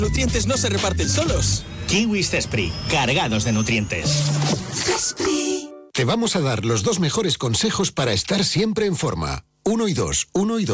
Nutrientes no se reparten solos. Kiwis Cespri, cargados de nutrientes. Cespri. Te vamos a dar los 2 mejores consejos para estar siempre en forma. 1 y 2, 1 y 2.